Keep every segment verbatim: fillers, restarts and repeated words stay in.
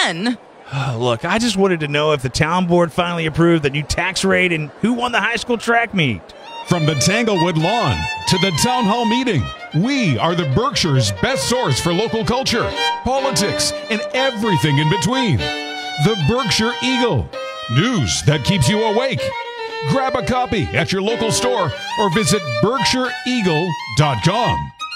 again? Look, I just wanted to know if the town board finally approved the new tax rate and who won the high school track meet. From the Tanglewood Lawn to the Town Hall meeting, we are the Berkshire's best source for local culture, politics, and everything in between. The Berkshire Eagle. News that keeps you awake. Grab a copy at your local store or visit berkshire eagle dot com.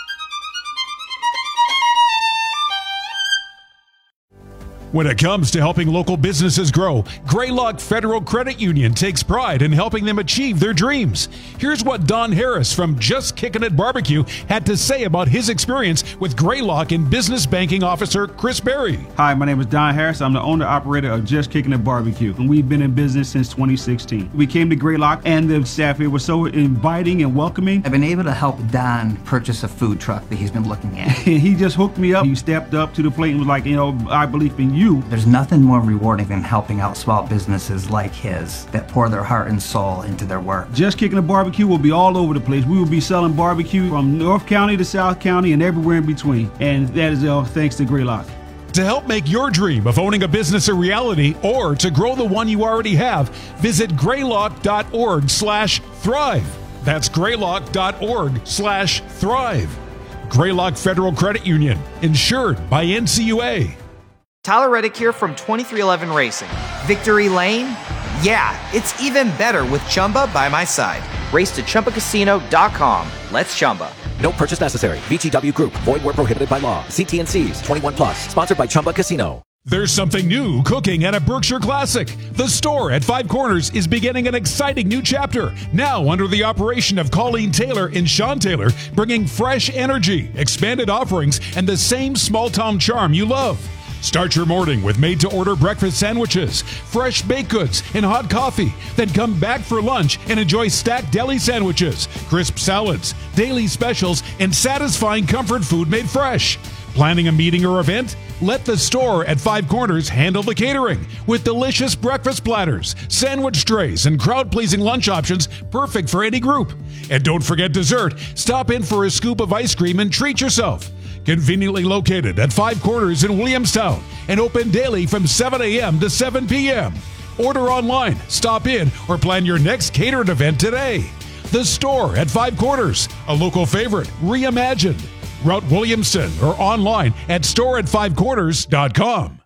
When it comes to helping local businesses grow, Greylock Federal Credit Union takes pride in helping them achieve their dreams. Here's what Don Harris from Just Kickin' It Barbecue had to say about his experience with Greylock and business banking officer Chris Berry. Hi, my name is Don Harris. I'm the owner-operator of Just Kickin' It Barbecue, and we've been in business since twenty sixteen. We came to Greylock, and the staff here was so inviting and welcoming. I've been able to help Don purchase a food truck that he's been looking at. He just hooked me up. He stepped up to the plate and was like, you know, I believe in you. There's nothing more rewarding than helping out small businesses like his that pour their heart and soul into their work. Just Kickin' It Barbecue will be all over the place. We will be selling barbecue from North County to South County and everywhere in between. And that is all thanks to Greylock. To help make your dream of owning a business a reality or to grow the one you already have, visit greylock dot org slash thrive. That's greylock dot org slash thrive. Greylock Federal Credit Union, insured by N C U A. Tyler Reddick here from twenty-three eleven Racing. Victory Lane? Yeah, it's even better with Chumba by my side. Race to Chumba Casino dot com. Let's Chumba. No purchase necessary. V G W Group. Void where prohibited by law. See T N Cs. twenty-one plus. Sponsored by Chumba Casino. There's something new cooking at a Berkshire Classic. The store at Five Corners is beginning an exciting new chapter, now under the operation of Colleen Taylor and Sean Taylor, bringing fresh energy, expanded offerings, and the same small-town charm you love. Start your morning with made-to-order breakfast sandwiches, fresh baked goods, and hot coffee. Then come back for lunch and enjoy stacked deli sandwiches, crisp salads, daily specials, and satisfying comfort food made fresh. Planning a meeting or event? Let the store at Five Corners handle the catering with delicious breakfast platters, sandwich trays, and crowd-pleasing lunch options perfect for any group. And don't forget dessert. Stop in for a scoop of ice cream and treat yourself. Conveniently located at Five Corners in Williamstown and open daily from seven a.m. to seven p.m. Order online, stop in, or plan your next catered event today. The store at Five Corners, a local favorite, reimagined. Route Williamson or online at store at five corners dot com.